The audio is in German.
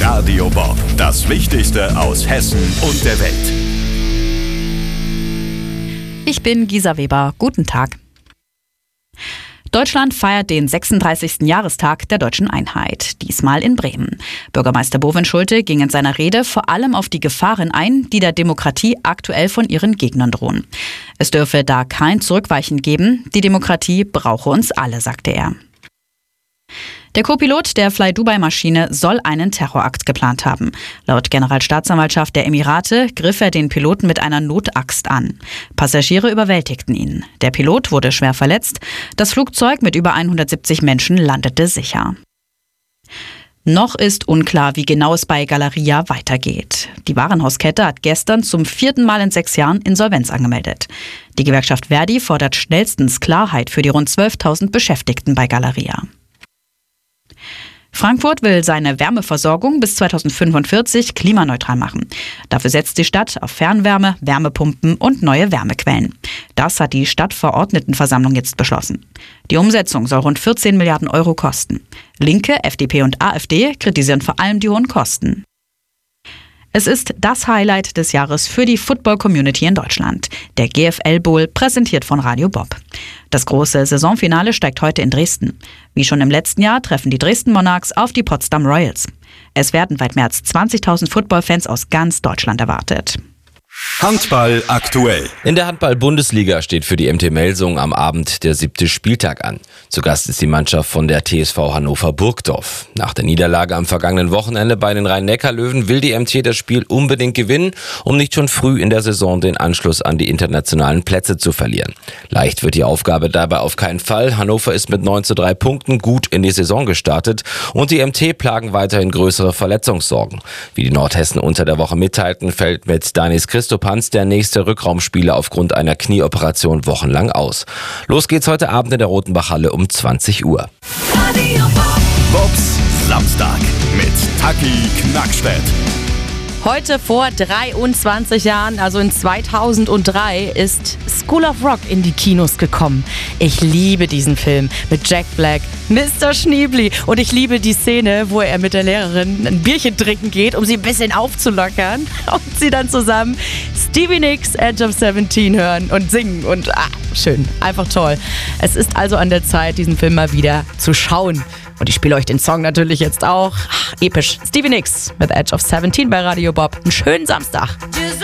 Radio Bob. Das Wichtigste aus Hessen und der Welt. Ich bin Gisa Weber. Guten Tag. Deutschland feiert den 36. Jahrestag der deutschen Einheit, diesmal in Bremen. Bürgermeister Bovin Schulte ging in seiner Rede vor allem auf die Gefahren ein, die der Demokratie aktuell von ihren Gegnern drohen. Es dürfe da kein Zurückweichen geben, die Demokratie brauche uns alle, sagte er. Der Co-Pilot der Fly-Dubai-Maschine soll einen Terrorakt geplant haben. Laut Generalstaatsanwaltschaft der Emirate griff er den Piloten mit einer Notaxt an. Passagiere überwältigten ihn. Der Pilot wurde schwer verletzt. Das Flugzeug mit über 170 Menschen landete sicher. Noch ist unklar, wie genau es bei Galeria weitergeht. Die Warenhauskette hat gestern zum 4. Mal in 6 Jahren Insolvenz angemeldet. Die Gewerkschaft Verdi fordert schnellstens Klarheit für die rund 12.000 Beschäftigten bei Galeria. Frankfurt will seine Wärmeversorgung bis 2045 klimaneutral machen. Dafür setzt die Stadt auf Fernwärme, Wärmepumpen und neue Wärmequellen. Das hat die Stadtverordnetenversammlung jetzt beschlossen. Die Umsetzung soll rund 14 Milliarden Euro kosten. Linke, FDP und AfD kritisieren vor allem die hohen Kosten. Es ist das Highlight des Jahres für die Football-Community in Deutschland. Der GFL Bowl, präsentiert von Radio Bob. Das große Saisonfinale steigt heute in Dresden. Wie schon im letzten Jahr treffen die Dresden Monarchs auf die Potsdam Royals. Es werden weit mehr als 20.000 Footballfans aus ganz Deutschland erwartet. Handball aktuell. In der Handball-Bundesliga steht für die MT Melsungen am Abend der 7. Spieltag an. Zu Gast ist die Mannschaft von der TSV Hannover Burgdorf. Nach der Niederlage am vergangenen Wochenende bei den Rhein-Neckar-Löwen will die MT das Spiel unbedingt gewinnen, um nicht schon früh in der Saison den Anschluss an die internationalen Plätze zu verlieren. Leicht wird die Aufgabe dabei auf keinen Fall. Hannover ist mit 9:3 Punkten gut in die Saison gestartet und die MT plagen weiterhin größere Verletzungssorgen. Wie die Nordhessen unter der Woche mitteilten, fällt mit Danis Christopanz der nächste Rückraumspieler aufgrund einer Knieoperation wochenlang aus. Los geht's heute Abend in der Rotenbach-Halle um 20 Uhr. Bobs Samstag mit Taki Knackstedt. Heute vor 23 Jahren, also in 2003, ist School of Rock in die Kinos gekommen. Ich liebe diesen Film mit Jack Black, Mr. Schneebly, und ich liebe die Szene, wo er mit der Lehrerin ein Bierchen trinken geht, um sie ein bisschen aufzulockern, und sie dann zusammen Stevie Nicks Edge of 17 hören und singen und schön, einfach toll. Es ist also an der Zeit, diesen Film mal wieder zu schauen. Und ich spiele euch den Song natürlich jetzt auch. Episch. Stevie Nicks mit Edge of 17 bei Radio Bob. Einen schönen Samstag.